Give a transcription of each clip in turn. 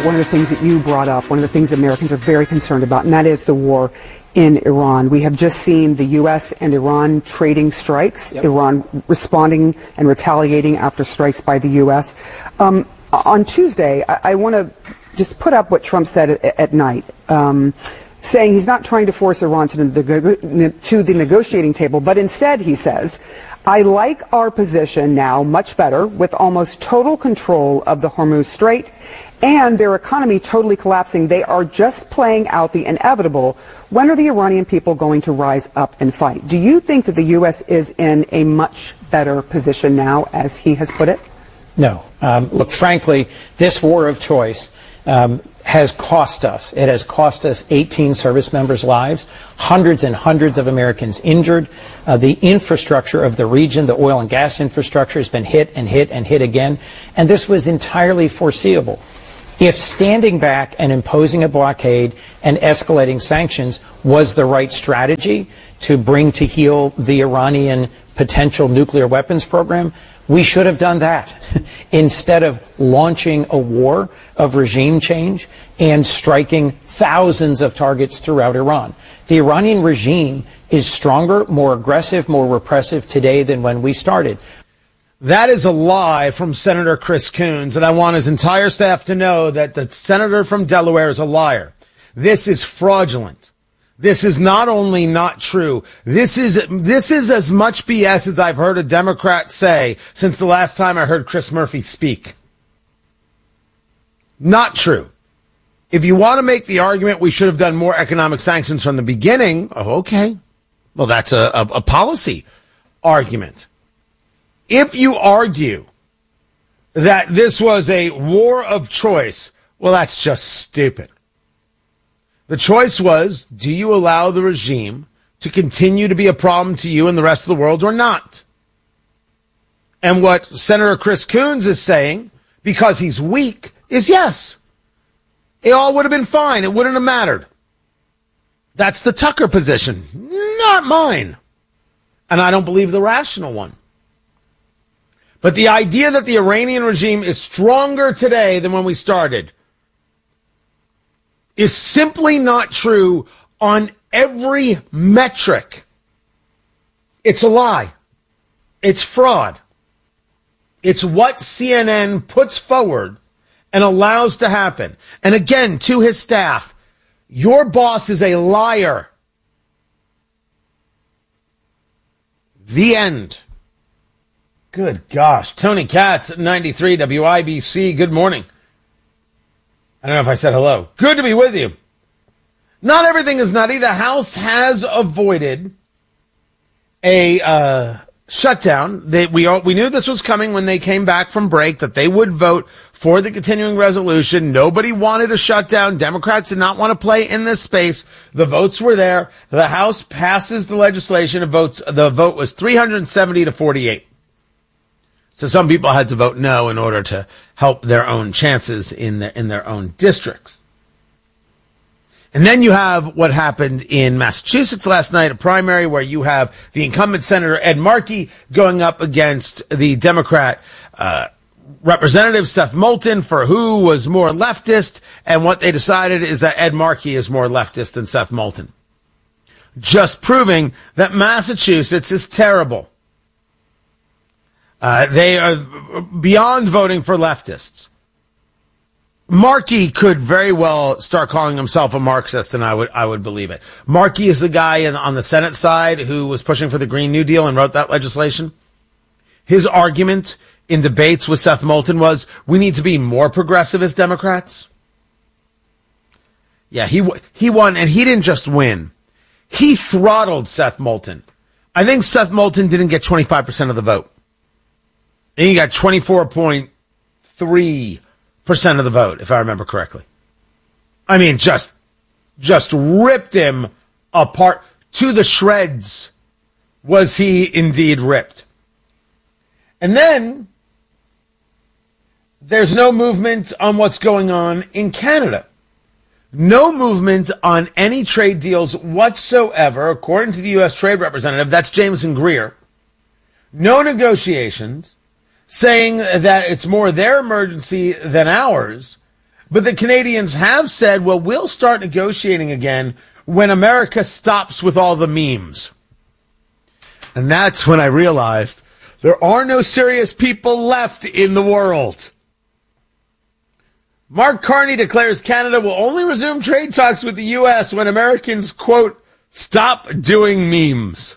about one of the things that you brought up, one of the things that Americans are very concerned about, and that is the war in Iran. We have just seen the U.S. and Iran trading strikes, Iran responding and retaliating after strikes by the U.S. On Tuesday, I want to just put up what Trump said at night, saying he's not trying to force Iran to the negotiating table, but instead, he says, I like our position now much better with almost total control of the Hormuz Strait and their economy totally collapsing. They are just playing out the inevitable. When are the Iranian people going to rise up and fight? Do you think that the U.S. is in a much better position now, as he has put it? No. Look, frankly, this war of choice has cost us. It has cost us 18 service members' lives, hundreds and hundreds of Americans injured. The infrastructure of the region, the oil and gas infrastructure, has been hit and hit and hit again. And this was entirely foreseeable. If standing back and imposing a blockade and escalating sanctions was the right strategy to bring to heel the Iranian potential nuclear weapons program, we should have done that instead of launching a war of regime change and striking thousands of targets throughout Iran. The Iranian regime is stronger, more aggressive, more repressive today than when we started. That is a lie from Senator Chris Coons, and I want his entire staff to know that the senator from Delaware is a liar. This is fraudulent. This is not only not true, this is as much BS as I've heard a Democrat say since the last time I heard Chris Murphy speak. Not true. If you want to make the argument we should have done more economic sanctions from the beginning, okay. Well, that's a policy argument. If you argue that this was a war of choice, well, that's just stupid. The choice was, do you allow the regime to continue to be a problem to you and the rest of the world or not? And what Senator Chris Coons is saying, because he's weak, is yes. It all would have been fine. It wouldn't have mattered. That's the Tucker position, not mine. And I don't believe the rational one. But the idea that the Iranian regime is stronger today than when we started is simply not true on every metric. It's a lie. It's fraud. It's what CNN puts forward and allows to happen. And again, to his staff, your boss is a liar. The end. Good gosh. Tony Katz at 93 WIBC. Good morning. I don't know if I said hello. Good to be with you. Not everything is nutty. The House has avoided a shutdown. We knew this was coming when they came back from break, that they would vote for the continuing resolution. Nobody wanted a shutdown. Democrats did not want to play in this space. The votes were there. The House passes the legislation. The vote was 370 to 48. So some people had to vote no in order to help their own chances in their own districts. And then you have what happened in Massachusetts last night, a primary where you have the incumbent Senator Ed Markey going up against the Democrat Representative Seth Moulton for who was more leftist. And what they decided is that Ed Markey is more leftist than Seth Moulton. Just proving that Massachusetts is terrible. They are beyond voting for leftists. Markey could very well start calling himself a Marxist, and I would believe it. Markey is the guy on the Senate side who was pushing for the Green New Deal and wrote that legislation. His argument in debates with Seth Moulton was, we need to be more progressive as Democrats. Yeah, he won, and he didn't just win. He throttled Seth Moulton. I think Seth Moulton didn't get 25% of the vote. And he got 24.3% of the vote, if I remember correctly. I mean, just ripped him apart to the shreds. Was he indeed ripped? And then there's no movement on what's going on in Canada. No movement on any trade deals whatsoever, according to the U.S. Trade Representative. That's Jameson Greer. No negotiations, saying that it's more their emergency than ours, But the Canadians have said, well, we'll start negotiating again when America stops with all the memes. And that's when I realized there are no serious people left in the world. Mark Carney declares Canada will only resume trade talks with the U.S. when Americans, quote, stop doing memes.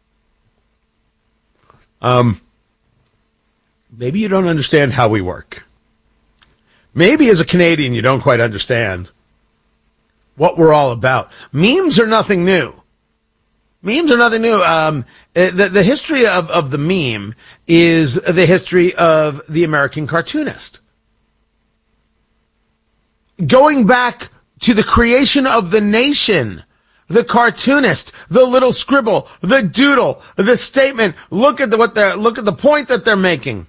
Maybe you don't understand how we work. Maybe as a Canadian you don't quite understand what we're all about. Memes are nothing new. Memes are nothing new. The history of the meme is the history of the American cartoonist. Going back to the creation of the nation, the cartoonist, the little scribble, the doodle, the statement. Look at the point that they're making.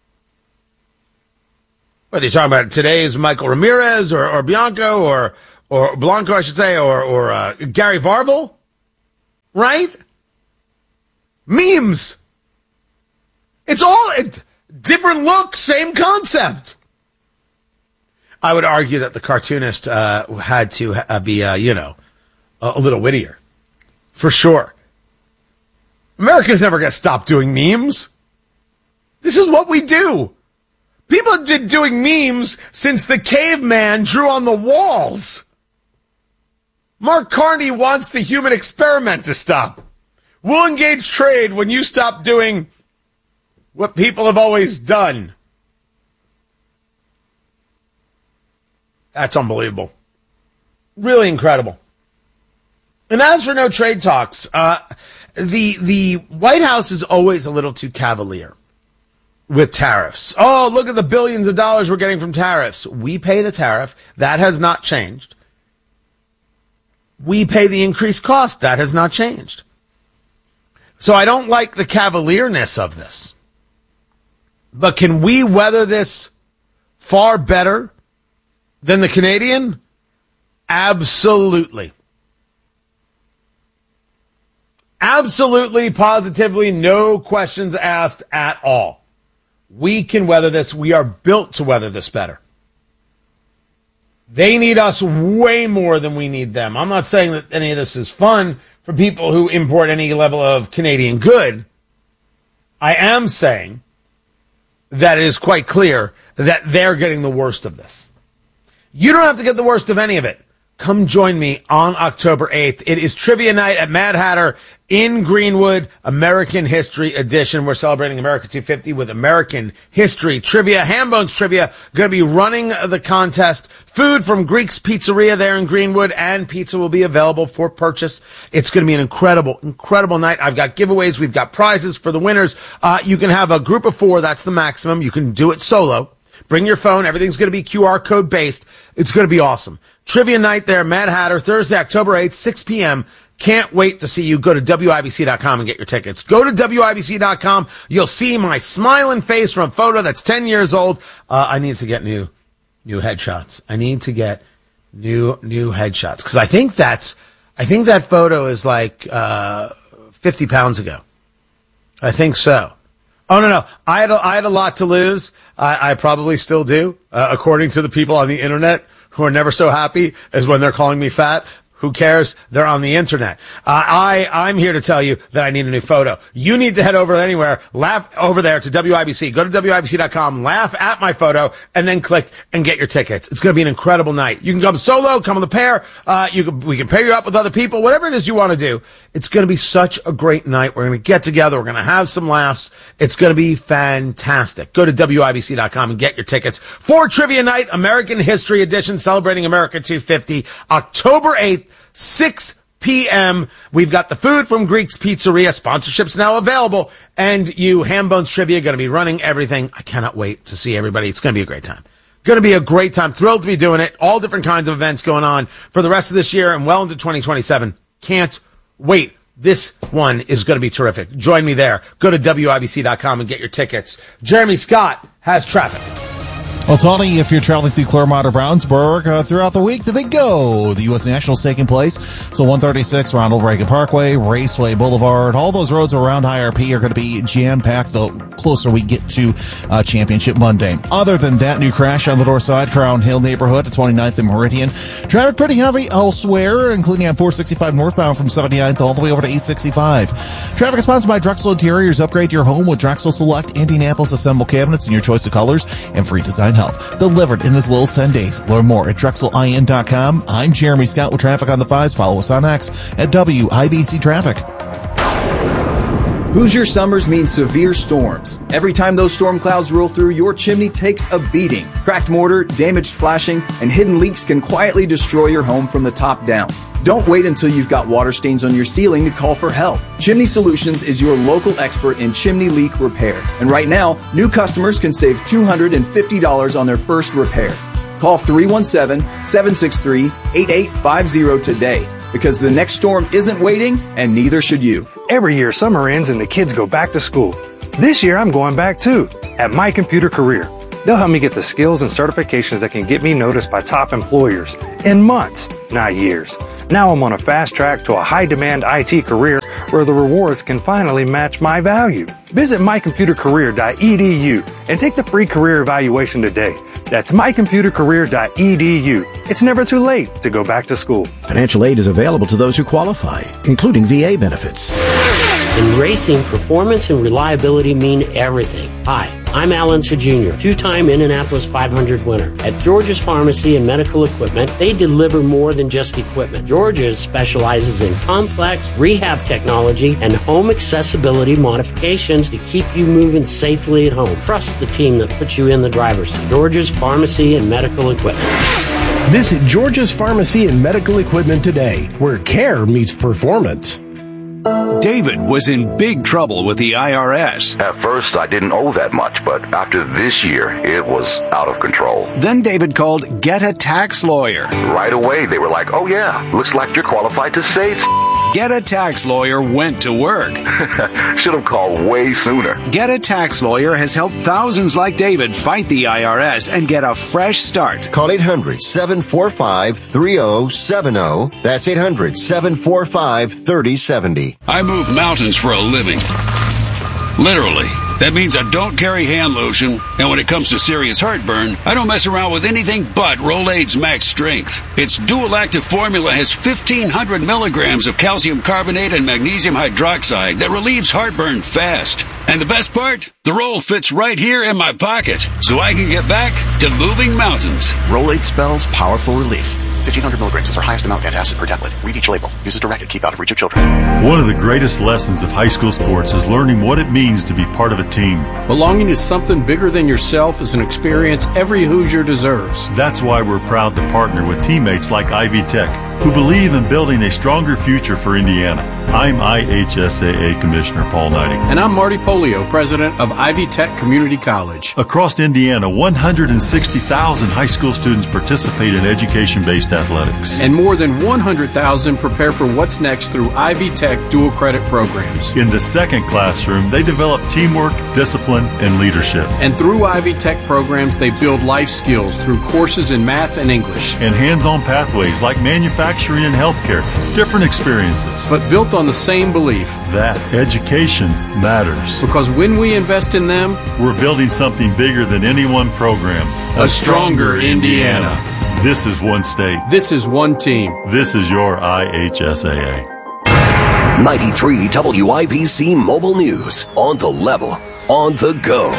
Whether you're talking about today's Michael Ramirez or Bianco or Blanco, I should say, or Gary Varvel, right? Memes. It's all different look, same concept. I would argue that the cartoonist had to be, a little wittier, for sure. America's never going to stop doing memes. This is what we do. People have been doing memes since the caveman drew on the walls. Mark Carney wants the human experiment to stop. We'll engage trade when you stop doing what people have always done. That's unbelievable. Really incredible. And as for no trade talks, the White House is always a little too cavalier with tariffs. Oh, look at the billions of dollars we're getting from tariffs. We pay the tariff. That has not changed. We pay the increased cost. That has not changed. So I don't like the cavalierness of this. But can we weather this far better than the Canadian? Absolutely. Absolutely, positively, no questions asked at all. We can weather this. We are built to weather this better. They need us way more than we need them. I'm not saying that any of this is fun for people who import any level of Canadian good. I am saying that it is quite clear that they're getting the worst of this. You don't have to get the worst of any of it. Come join me on October 8th. It is Trivia Night at Mad Hatter in Greenwood, American History Edition. We're celebrating America 250 with American History Trivia. Hambones Trivia going to be running the contest. Food from Greek's Pizzeria there in Greenwood, and pizza will be available for purchase. It's going to be an incredible, incredible night. I've got giveaways. We've got prizes for the winners. You can have a group of 4. That's the maximum. You can do it solo. Bring your phone. Everything's going to be QR code based. It's going to be awesome. Trivia night there, Mad Hatter, Thursday, October 8th, 6 p.m. Can't wait to see you. Go to WIBC.com and get your tickets. Go to WIBC.com. You'll see my smiling face from a photo that's 10 years old. I need to get new headshots. I need to get new headshots. Because I think that photo is like 50 pounds ago. I think so. Oh, no. I had a lot to lose. I probably still do, according to the people on the internet who are never so happy as when they're calling me fat. Who cares? They're on the internet. I'm here to tell you that I need a new photo. You need to head over anywhere, laugh over there to WIBC. Go to WIBC.com, laugh at my photo, and then click and get your tickets. It's going to be an incredible night. You can come solo, come with a pair. We can pair you up with other people, whatever it is you want to do. It's going to be such a great night. We're going to get together. We're going to have some laughs. It's going to be fantastic. Go to WIBC.com and get your tickets for Trivia Night, American History Edition, celebrating America 250, October 8th. 6 p.m. We've got the food from Greek's Pizzeria. Sponsorships now available. And you, Hambones Trivia, going to be running everything. I cannot wait to see everybody. It's going to be a great time. Going to be a great time. Thrilled to be doing it. All different kinds of events going on for the rest of this year and well into 2027. Can't wait. This one is going to be terrific. Join me there. Go to WIBC.com and get your tickets. Jeremy Scott has traffic. Well, Tony, if you're traveling through Claremont or Brownsburg throughout the week, the Big Go, the U.S. Nationals taking place. So 136 Ronald Reagan Parkway, Raceway Boulevard, all those roads around IRP are going to be jam-packed the closer we get to Championship Monday. Other than that, new crash on the north side, Crown Hill neighborhood at 29th and Meridian. Traffic pretty heavy elsewhere, including on 465 northbound from 79th all the way over to 865. Traffic is sponsored by Drexel Interiors. Upgrade your home with Drexel Select Indianapolis Assemble Cabinets in your choice of colors and free design help. Delivered in as little as 10 days. Learn more at DrexelIN.com. I'm Jeremy Scott with Traffic on the 5s. Follow us on X at WIBC Traffic. Hoosier summers mean severe storms. Every time those storm clouds roll through, your chimney takes a beating. Cracked mortar, damaged flashing, and hidden leaks can quietly destroy your home from the top down. Don't wait until you've got water stains on your ceiling to call for help. Chimney Solutions is your local expert in chimney leak repair. And right now, new customers can save $250 on their first repair. Call 317-763-8850 today, because the next storm isn't waiting, and neither should you. Every year, summer ends and the kids go back to school. This year, I'm going back too, at My Computer Career. They'll help me get the skills and certifications that can get me noticed by top employers in months, not years. Now I'm on a fast track to a high-demand IT career where the rewards can finally match my value. Visit mycomputercareer.edu and take the free career evaluation today. That's mycomputercareer.edu. It's never too late to go back to school. Financial aid is available to those who qualify, including VA benefits. In racing, performance and reliability mean everything. Hi, I'm Alan Jr., two-time Indianapolis 500 winner. At George's Pharmacy and Medical Equipment, they deliver more than just equipment. George's specializes in complex rehab technology and home accessibility modifications to keep you moving safely at home. Trust the team that puts you in the driver's seat. George's Pharmacy and Medical Equipment. Visit George's Pharmacy and Medical Equipment today, where care meets performance. David was in big trouble with the IRS. At first, I didn't owe that much, but after this year, it was out of control. Then David called Get a Tax Lawyer. Right away, they were like, oh yeah, looks like you're qualified to save. Get a Tax Lawyer went to work. Should have called way sooner. Get a Tax Lawyer has helped thousands like David fight the IRS and get a fresh start. Call 800-745-3070. That's 800-745-3070. I move mountains for a living. Literally. That means I don't carry hand lotion, and when it comes to serious heartburn, I don't mess around with anything but Rolaids Max Strength. Its dual-active formula has 1,500 milligrams of calcium carbonate and magnesium hydroxide that relieves heartburn fast. And the best part? The roll fits right here in my pocket, so I can get back to moving mountains. Rolaids spells powerful relief. 1,500 milligrams is our highest amount of antacid per tablet. Read each label. Use as directed. Keep out of reach of children. One of the greatest lessons of high school sports is learning what it means to be part of a team. Belonging to something bigger than yourself is an experience every Hoosier deserves. That's why we're proud to partner with teammates like Ivy Tech, who believe in building a stronger future for Indiana. I'm IHSAA Commissioner Paul Knighting. And I'm Marty Polio, President of Ivy Tech Community College. Across Indiana, 160,000 high school students participate in education-based athletics. And more than 100,000 prepare for what's next through Ivy Tech dual credit programs. In the second classroom, they develop teamwork, discipline, and leadership. And through Ivy Tech programs, they build life skills through courses in math and English. And hands-on pathways like manufacturing and healthcare. Different experiences. But built on the same belief that education matters. Because when we invest in them, we're building something bigger than any one program. A stronger Indiana. This is one state. This is one team. This is your IHSAA. 93 WIBC Mobile News. On the level. On the go.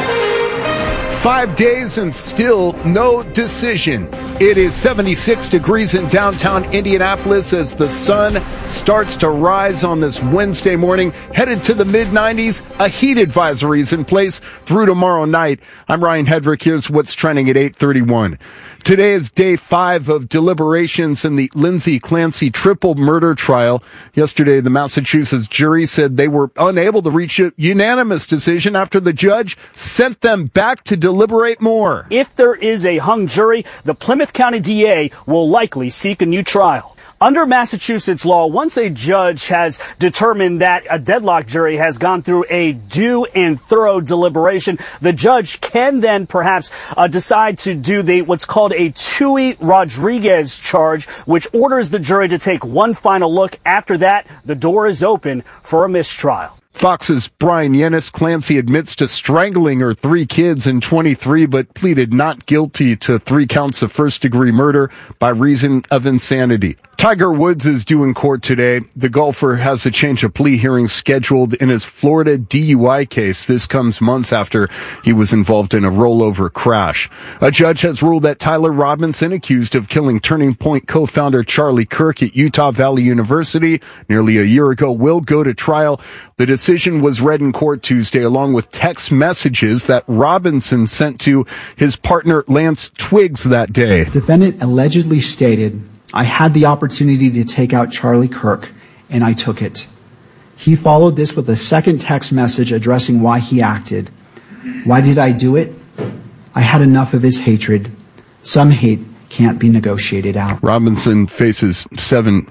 5 days and still no decision. It is 76 degrees in downtown Indianapolis as the sun starts to rise on this Wednesday morning, headed to the mid-90s. A heat advisory is in place through tomorrow night. I'm Ryan Hedrick. Here's what's trending at 8:31. Today is day 5 of deliberations in the Lindsay Clancy triple murder trial. Yesterday, the Massachusetts jury said they were unable to reach a unanimous decision after the judge sent them back to deliberate more. If there is a hung jury, the Plymouth County DA will likely seek a new trial. Under Massachusetts law, once a judge has determined that a deadlock jury has gone through a due and thorough deliberation, the judge can then perhaps decide to do what's called a Tui-Rodriguez charge, which orders the jury to take one final look. After that, the door is open for a mistrial. Fox's Brian Yennis. Clancy admits to strangling her 3 kids in 23, but pleaded not guilty to 3 counts of first-degree murder by reason of insanity. Tiger Woods is due in court today. The golfer has a change of plea hearing scheduled in his Florida DUI case. This comes months after he was involved in a rollover crash. A judge has ruled that Tyler Robinson, accused of killing Turning Point co-founder Charlie Kirk at Utah Valley University nearly a year ago, will go to trial. The decision was read in court Tuesday, along with text messages that Robinson sent to his partner Lance Twiggs that day. Defendant allegedly stated, "I had the opportunity to take out Charlie Kirk, and I took it." He followed this with a second text message addressing why he acted. "Why did I do it? I had enough of his hatred. Some hate can't be negotiated out." Robinson faces 7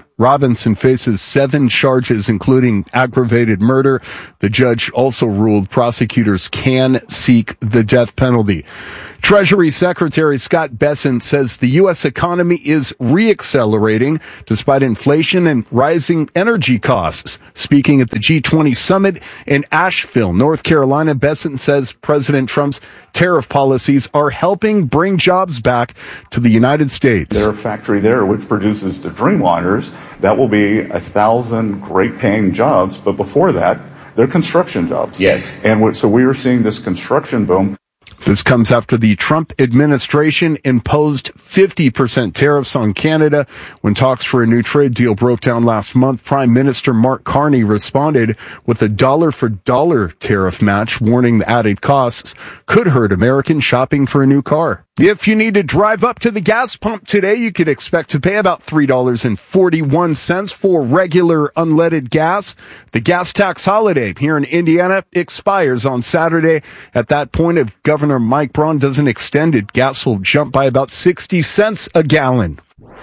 charges, including aggravated murder. The judge also ruled prosecutors can seek the death penalty. Treasury Secretary Scott Bessent says the U.S. economy is reaccelerating despite inflation and rising energy costs. Speaking at the G20 summit in Asheville, North Carolina, Bessent says President Trump's tariff policies are helping bring jobs back to the United States. Their factory there, which produces the Dreamliners, that will be 1,000 great-paying jobs. But before that, they're construction jobs. Yes. And so we are seeing this construction boom. This comes after the Trump administration imposed 50% tariffs on Canada. When talks for a new trade deal broke down last month, Prime Minister Mark Carney responded with a dollar-for-dollar tariff match, warning the added costs could hurt Americans shopping for a new car. If you need to drive up to the gas pump today, you could expect to pay about $3.41 for regular unleaded gas. The gas tax holiday here in Indiana expires on Saturday. At that point, if Governor Mike Braun doesn't extend it, gas will jump by about 60 cents a gallon.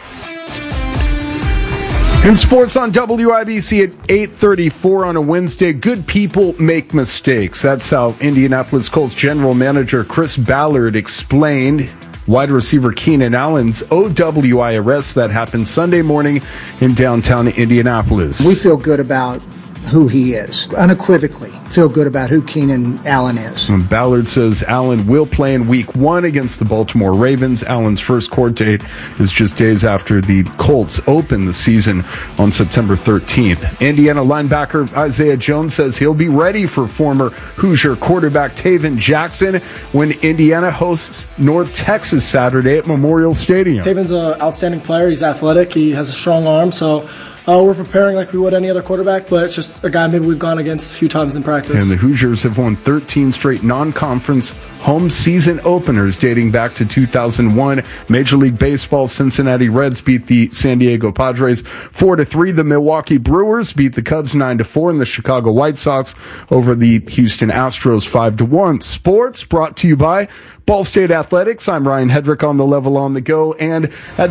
In sports on WIBC at 8:34 on a Wednesday, good people make mistakes. That's how Indianapolis Colts general manager Chris Ballard explained wide receiver Keenan Allen's OWI arrest that happened Sunday morning in downtown Indianapolis. We feel good about who he is, unequivocally feel good about who Keenan Allen is. And Ballard says Allen will play in Week 1 against the Baltimore Ravens. Allen's first court date is just days after the Colts open the season on September 13th. Indiana linebacker Isaiah Jones says he'll be ready for former Hoosier quarterback Taven Jackson when Indiana hosts North Texas Saturday at Memorial Stadium. Taven's an outstanding player. He's athletic. He has a strong arm, so we're preparing like we would any other quarterback, but it's just a guy maybe we've gone against a few times in practice. And the Hoosiers have won 13 straight non-conference home season openers dating back to 2001. Major League Baseball, Cincinnati Reds beat the San Diego Padres 4-3. The Milwaukee Brewers beat the Cubs 9-4, and the Chicago White Sox over the Houston Astros 5-1. Sports brought to you by Ball State Athletics. I'm Ryan Hedrick on the level on the go and at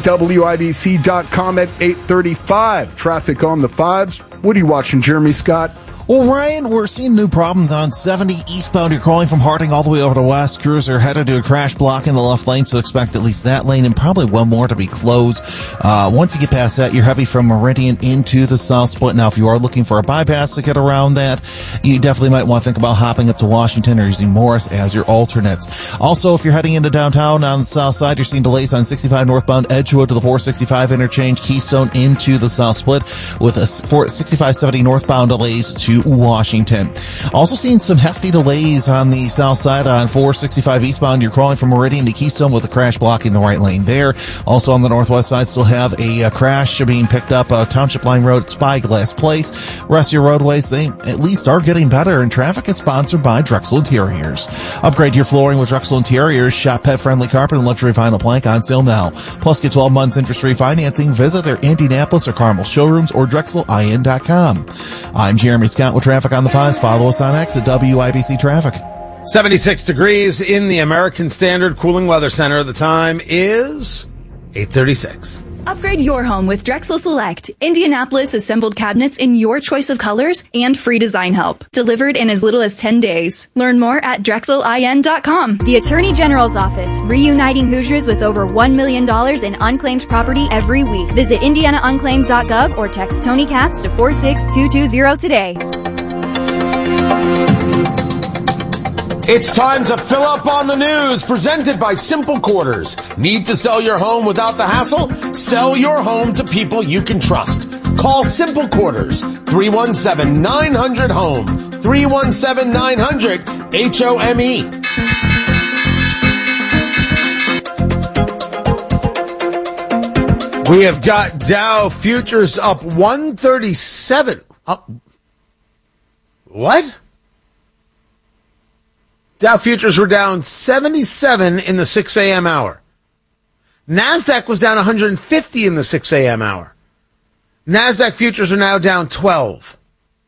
WIBC.com at 8:35. Traffic on the 5s. What are you watching, Jeremy Scott? Well, Ryan, we're seeing new problems on 70 eastbound. You're calling from Harding all the way over to West. Crews are headed to a crash block in the left lane, so expect at least that lane and probably one more to be closed. Once you get past that, you're heavy from Meridian into the South Split. Now, if you are looking for a bypass to get around that, you definitely might want to think about hopping up to Washington or using Morris as your alternates. Also, if you're heading into downtown on the south side, you're seeing delays on 65 northbound Edgewood to the 465 interchange, Keystone into the South Split, with a 6570 northbound delays to Washington. Also seeing some hefty delays on the south side on 465 eastbound. You're crawling from Meridian to Keystone with a crash blocking the right lane there. Also on the northwest side, still have a crash being picked up Township Line Road, Spyglass Place. Rest of your roadways, they at least are getting better, and traffic is sponsored by Drexel Interiors. Upgrade your flooring with Drexel Interiors. Shop pet-friendly carpet and luxury vinyl plank on sale now. Plus, get 12 months interest-free financing. Visit their Indianapolis or Carmel showrooms or DrexelIN.com. I'm Jeremy Scott with Traffic on the 5s. Follow us on X at WIBC Traffic. 76 degrees in the American Standard Cooling Weather Center. The time is 836. Upgrade your home with Drexel Select. Indianapolis assembled cabinets in your choice of colors and free design help. Delivered in as little as 10 days. Learn more at DrexelIN.com. The Attorney General's Office, reuniting Hoosiers with over $1 million in unclaimed property every week. Visit IndianaUnclaimed.gov or text Tony Katz to 46220 today. It's time to fill up on the news, presented by Simple Quarters. Need to sell your home without the hassle? Sell your home to people you can trust. Call Simple Quarters, 317-900-HOME, 317-900-HOME. We have got Dow futures up 137. What? Dow futures were down 77 in the 6 a.m. hour. NASDAQ was down 150 in the 6 a.m. hour. NASDAQ futures are now down 12.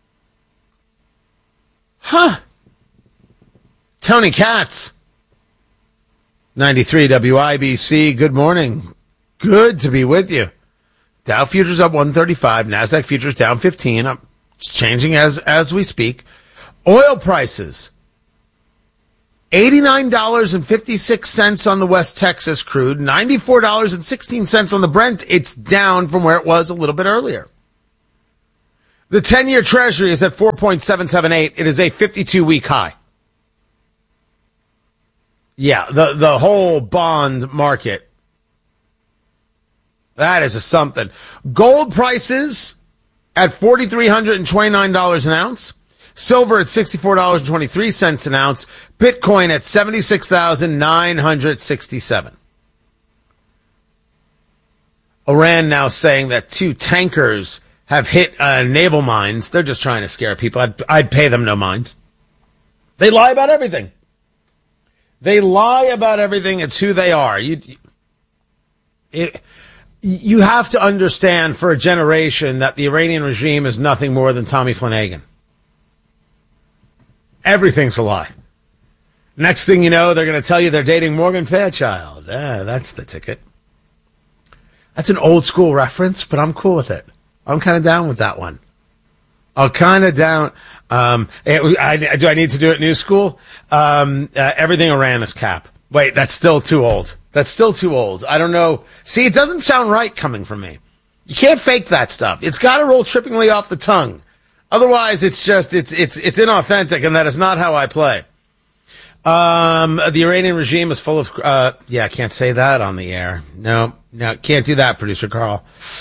Tony Katz, 93 WIBC. Good morning. Good to be with you. Dow futures up 135. NASDAQ futures down 15. It's changing as we speak. Oil prices. $89.56 on the West Texas crude, $94.16 on the Brent. It's down from where it was a little bit earlier. The 10-year Treasury is at 4.778. It is a 52-week high. Yeah, the whole bond market. That is something. Gold prices at $4,329 an ounce. Silver at $64.23 an ounce. Bitcoin at $76,967. Iran now saying that 2 tankers have hit naval mines. They're just trying to scare people. I'd pay them no mind. They lie about everything. They lie about everything. It's who they are. You have to understand for a generation that the Iranian regime is nothing more than Tommy Flanagan. Everything's a lie. Next thing you know, they're going to tell you they're dating Morgan Fairchild. That's the ticket. That's an old school reference, but I'm cool with it. I'm kind of down with that one. I'm kind of down. Do I need to do it new school? Everything Iran is cap. Wait, that's still too old. That's still too old. I don't know. See, it doesn't sound right coming from me. You can't fake that stuff. It's got to roll trippingly off the tongue. Otherwise, it's just, it's inauthentic, and that is not how I play. The Iranian regime is full of, I can't say that on the air. No, can't do that, producer Carl.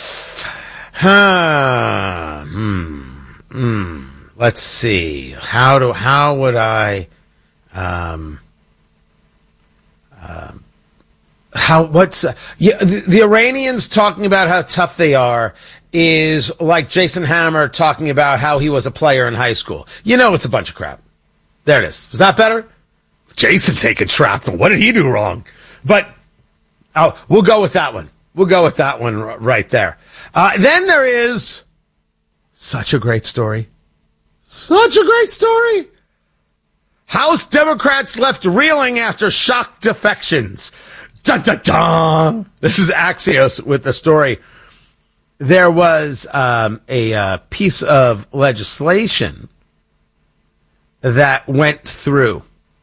Let's see. How would I, the Iranians talking about how tough they are is like Jason Hammer talking about how he was a player in high school. You know, it's a bunch of crap. There it is. Was that better? Jason taking trap. What did he do wrong? But we'll go with that one. We'll go with that one right there. Then there is such a great story. Such a great story. House Democrats left reeling after shock defections. Dun, dun, dun. This is Axios with the story. There was a piece of legislation that went through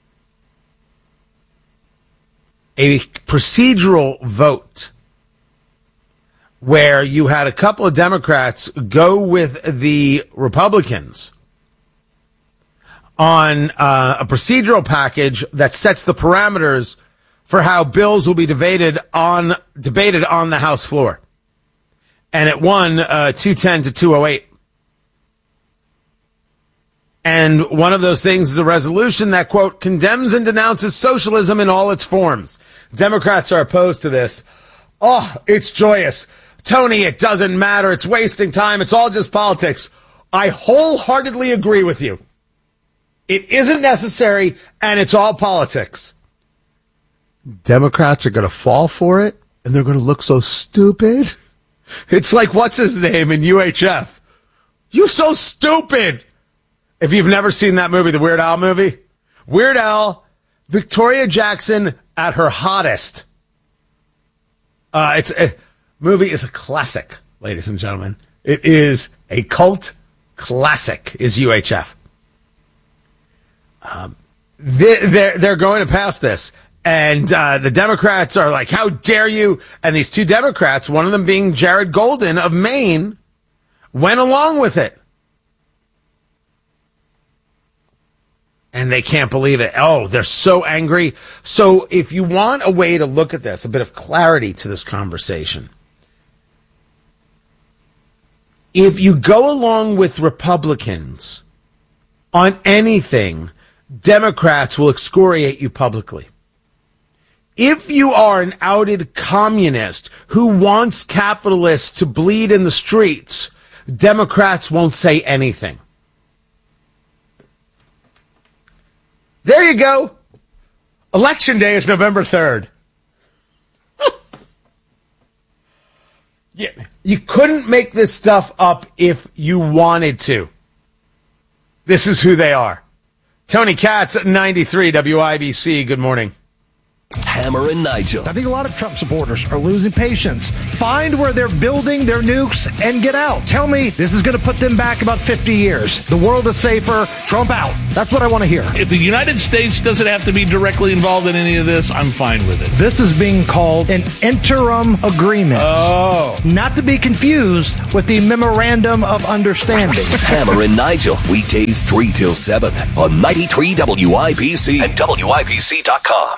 a procedural vote where you had a couple of Democrats go with the Republicans on a procedural package that sets the parameters for how bills will be debated on the House floor. And it won 210 to 208. And one of those things is a resolution that, quote, condemns and denounces socialism in all its forms. Democrats are opposed to this. Oh, it's joyous. Tony, it doesn't matter. It's wasting time. It's all just politics. I wholeheartedly agree with you. It isn't necessary, and it's all politics. Democrats are going to fall for it, and they're going to look so stupid. It's like, what's his name in UHF? You so stupid. If you've never seen that movie, the Weird Al movie, Weird Al, Victoria Jackson at her hottest. Movie is a classic, ladies and gentlemen. It is a cult classic, is UHF. They're going to pass this. And the Democrats are like, how dare you? And these two Democrats, one of them being Jared Golden of Maine, went along with it. And they can't believe it. Oh, they're so angry. So if you want a way to look at this, a bit of clarity to this conversation, if you go along with Republicans on anything, Democrats will excoriate you publicly. If you are an outed communist who wants capitalists to bleed in the streets, Democrats won't say anything. There you go. Election day is November 3rd. Yeah, you couldn't make this stuff up if you wanted to. This is who they are. Tony Katz at 93 WIBC. Good morning. Hammer and Nigel. I think a lot of Trump supporters are losing patience. Find where they're building their nukes and get out. Tell me this is going to put them back about 50 years. The world is safer. Trump out. That's what I want to hear. If the United States doesn't have to be directly involved in any of this, I'm fine with it. This is being called an interim agreement. Oh. Not to be confused with the Memorandum of Understanding. Hammer and Nigel. Weekdays 3 till 7 on 93 WIBC and WIBC.com.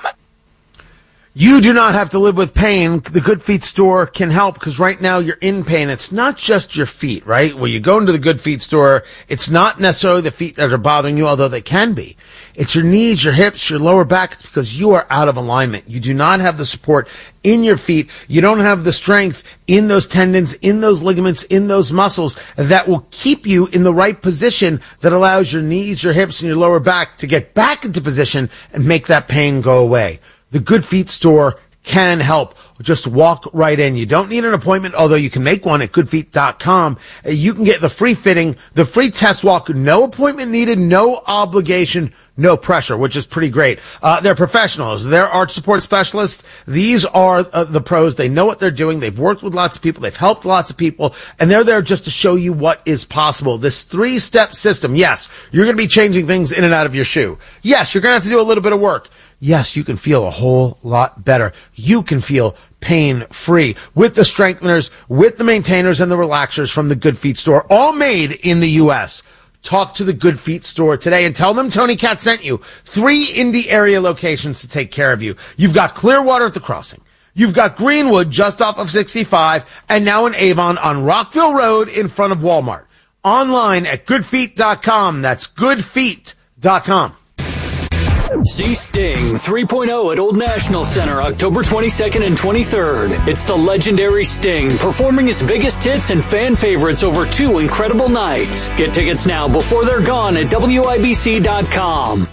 You do not have to live with pain. The Good Feet store can help because right now you're in pain. It's not just your feet, right? When you go into the Good Feet store, it's not necessarily the feet that are bothering you, although they can be. It's your knees, your hips, your lower back. It's because you are out of alignment. You do not have the support in your feet. You don't have the strength in those tendons, in those ligaments, in those muscles that will keep you in the right position that allows your knees, your hips, and your lower back to get back into position and make that pain go away. The Good Feet store can help. Just walk right in. You don't need an appointment, although you can make one at goodfeet.com. You can get the free fitting, the free test walk, no appointment needed, no obligation, no pressure, which is pretty great. They're professionals. They're arch support specialists. These are the pros. They know what they're doing. They've worked with lots of people. They've helped lots of people, and they're there just to show you what is possible. This 3-step system. Yes, you're going to be changing things in and out of your shoe. Yes, you're going to have to do a little bit of work. Yes, you can feel a whole lot better. You can feel pain-free with the strengtheners, with the maintainers, and the relaxers from the Good Feet store, all made in the U.S. Talk to the Good Feet store today and tell them Tony Katz sent you. 3 Indy area locations to take care of you. You've got Clearwater at the Crossing. You've got Greenwood just off of 65, and now in Avon on Rockville Road in front of Walmart. Online at goodfeet.com. That's goodfeet.com. See Sting 3.0 at Old National Center, October 22nd and 23rd. It's the legendary Sting, performing his biggest hits and fan favorites over 2 incredible nights. Get tickets now before they're gone at WIBC.com.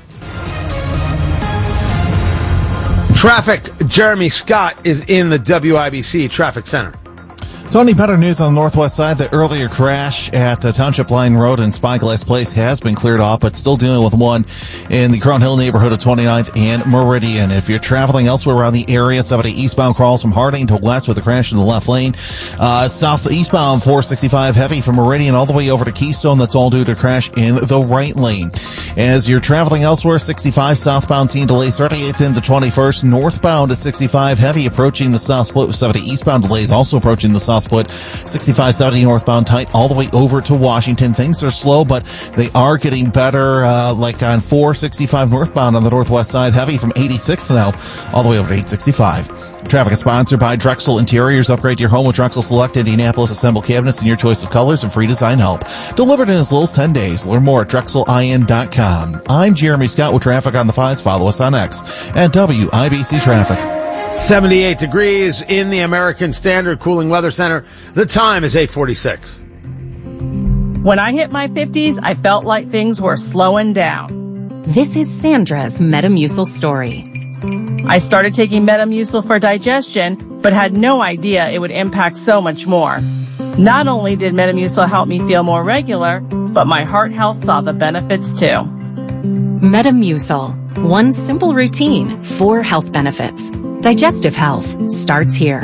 Traffic. Jeremy Scott is in the WIBC Traffic Center. Tony, better news on the northwest side. The earlier crash at Township Line Road and Spyglass Place has been cleared off, but still dealing with one in the Crown Hill neighborhood of 29th and Meridian. If you're traveling elsewhere around the area, 70 eastbound crawls from Harding to west with a crash in the left lane. South eastbound 465 heavy from Meridian all the way over to Keystone. That's all due to crash in the right lane. As you're traveling elsewhere, 65 southbound seeing delays 38th into 21st. Northbound at 65 heavy approaching the south split with 70 eastbound delays also approaching the south split. 65-70 northbound tight all the way over to Washington. Things are slow, but they are getting better, like on 465 northbound on the northwest side, heavy from 86 now all the way over to 865. Traffic is sponsored by Drexel Interiors. Upgrade your home with Drexel Select Indianapolis assembled cabinets in your choice of colors and free design help. Delivered in as little as 10 days. Learn more at drexelin.com. I'm Jeremy Scott with traffic on the 5s. Follow us on X at WIBC Traffic. 78 degrees in the American Standard Cooling Weather Center. The time is 8:46. When I hit my 50s, I felt like things were slowing down. This is Sandra's Metamucil story. I started taking Metamucil for digestion, but had no idea it would impact so much more. Not only did Metamucil help me feel more regular, but my heart health saw the benefits too. Metamucil. One simple routine, 4 health benefits. Digestive health starts here.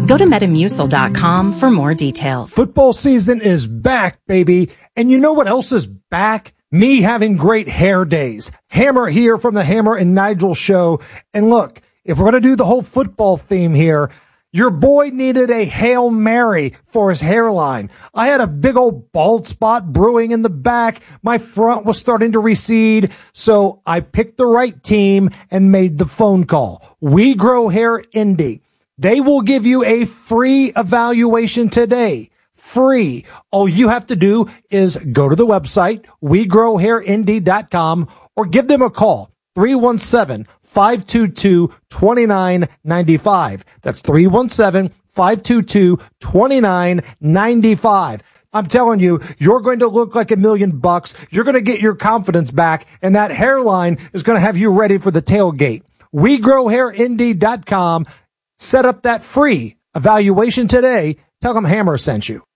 Go to Metamucil.com for more details. Football season is back, baby. And you know what else is back? Me having great hair days. Hammer here from the Hammer and Nigel show. And look, if we're going to do the whole football theme here, your boy needed a Hail Mary for his hairline. I had a big old bald spot brewing in the back. My front was starting to recede. So I picked the right team and made the phone call. We Grow Hair Indy. They will give you a free evaluation today. Free. All you have to do is go to the website, WeGrowHairIndy.com, or give them a call, 317-522-2995. That's 317-522-2995. I'm telling you, you're going to look like $1 million. You're going to get your confidence back, and that hairline is going to have you ready for the tailgate. WeGrowHairIndy.com. Set up that free evaluation today. Tell them Hammer sent you.